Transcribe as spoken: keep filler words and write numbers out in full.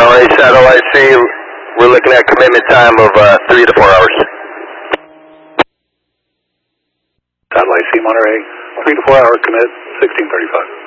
Monterey, Satellite C, we're looking at commitment time of uh, three to four hours. Satellite C, Monterey, three to four hour commit, sixteen thirty-five.